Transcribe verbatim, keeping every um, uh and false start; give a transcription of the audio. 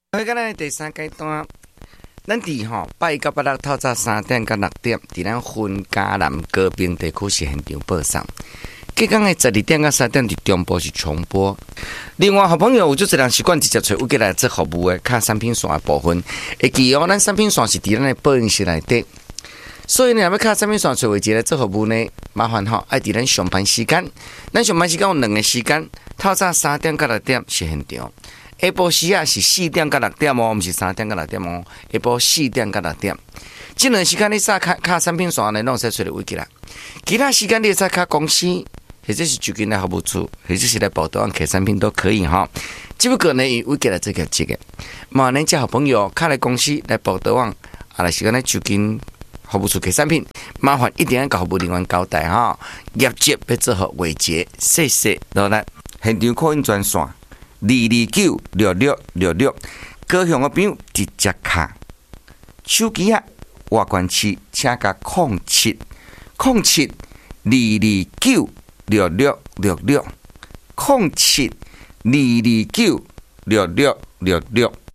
我今日第三阶段，咱伫吼八一到八六透早三点到六点，伫咱云嘉南高屏地区是现场播送。隔天的十二点到三点伫中部是重播。另外，好朋友有做一人习惯直接找有过来做服务的，卡产品线的部分，会记哦，咱产品线是伫咱的播音室内底。所以呢，要卡产品线找位置来做服务呢，麻烦吼爱伫咱上班时间。咱上班时间有两个时间，透早三点到六点是现场。下晡时啊是四点到六点哦，毋是三点到六点哦。下晡四点到六点，这两时间你撒卡卡产品线呢，拢使找到位置啦。其他时间你使卡公司，或者是就近来服务处，或者是来报道案客产品都可以哈。只不过呢，以位置来这个这个，嘛，恁这好朋友卡来公司来报道案，啊来时间来就近服务处客产品，麻烦一定要甲服务人员交代哈。业绩要做好维持，谢谢。落来现场扣印专线。二二九六六六六，高雄的朋友直接卡手机啊，外关器请甲空七空七二二九六六六六空七二二九六六六六。